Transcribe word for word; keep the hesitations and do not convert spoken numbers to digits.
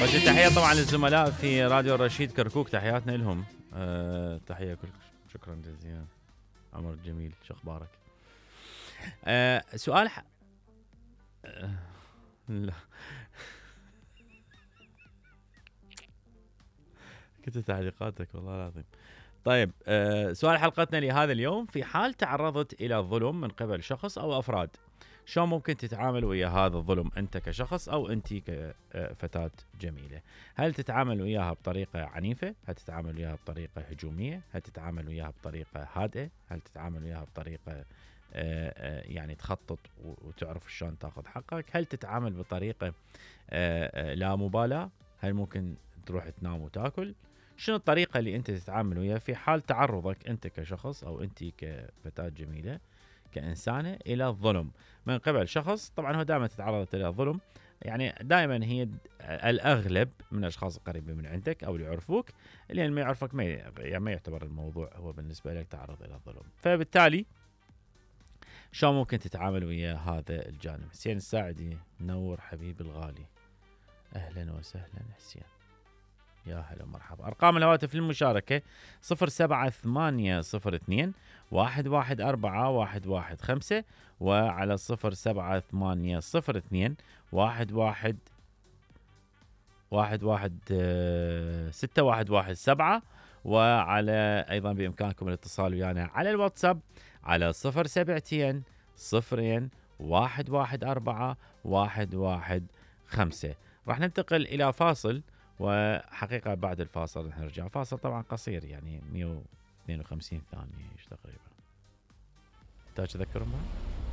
وجه تحية طبعا للزملاء في راديو الرشيد كركوك، تحياتنا لهم. أه تحية كل شكرا جزيلا. عمر جميل، شو اخبارك؟ أه سؤال ح... أه لا كنت تعليقاتك والله العظيم. طيب أه سؤال حلقتنا لهذا اليوم: في حال تعرضت إلى الظلم من قبل شخص أو أفراد، شو ممكن تتعامل ويا هذا الظلم أنت كشخص أو أنت كفتاة جميلة؟ هل تتعامل وياها بطريقة عنيفة؟ هل تتعامل وياها بطريقة هجومية؟ هل تتعامل وياها بطريقة هادئة؟ هل تتعامل وياها بطريقة يعني تخطط وتعرف شلون تاخذ حقك؟ هل تتعامل بطريقة لا مبالاة؟ هل ممكن تروح تنام وتاكل؟ شنو الطريقة اللي أنت تتعامل وياها في حال تعرضك أنت كشخص أو أنت كفتاة جميلة كإنسانة إلى الظلم من قبل شخص؟ طبعا هو دائما تتعرض إلى الظلم، يعني دائما هي الأغلب من الأشخاص القريبين من عندك أو اللي يعرفوك، اللي ما يعرفك ما يعني ما يعتبر الموضوع هو بالنسبة لك تعرض إلى الظلم. فبالتالي شو ممكن تتعامل ويا هذا الجانب؟ حسين الساعدي، نور حبيب الغالي، أهلا وسهلا حسين، يا هلا ومرحبا. أرقام الهواتف للمشاركة صفر سبعة ثمانية صفر اثنين واحد واحد أربعة واحد واحد خمسة، وعلى صفر سبعة ثمانية صفر اثنين واحد واحد واحد واحد ستة واحد واحد سبعة، وعلى أيضا بإمكانكم الاتصال ويانا على الواتساب على صفر سبعتين صفرين واحد واحد أربعة واحد واحد خمسة. راح ننتقل إلى فاصل، وحقيقة بعد الفاصل رح نرجع. فاصل طبعا قصير يعني مئة واثنين وخمسين ثانية ايش تقريبا. تحتاج تذكرهم؟